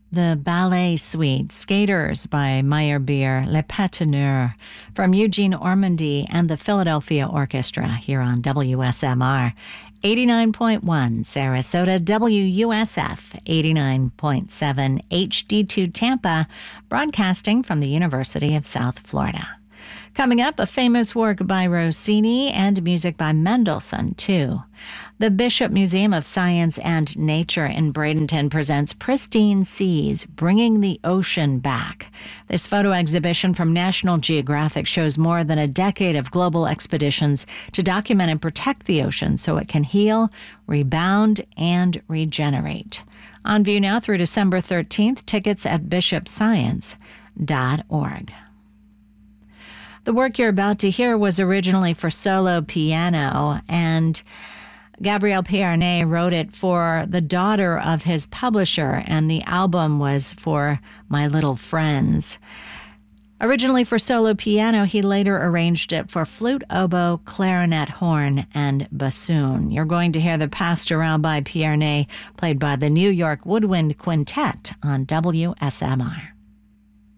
The Ballet Suite, Skaters by Meyerbeer, Le Patineur, from Eugene Ormandy and the Philadelphia Orchestra here on WSMR. 89.1 Sarasota, WUSF, 89.7 HD2 Tampa, broadcasting from the University of South Florida. Coming up, a famous work by Rossini and music by Mendelssohn, too. The Bishop Museum of Science and Nature in Bradenton presents Pristine Seas, Bringing the Ocean Back. This photo exhibition from National Geographic shows more than a decade of global expeditions to document and protect the ocean so it can heal, rebound, and regenerate. On view now through December 13th, tickets at bishopscience.org. The work you're about to hear was originally for solo piano, and Gabriel Pierné wrote it for the daughter of his publisher, and the album was for My Little Friends. Originally for solo piano, he later arranged it for flute, oboe, clarinet, horn, and bassoon. You're going to hear the Pastoral by Pierné, played by the New York Woodwind Quintet on WSMR.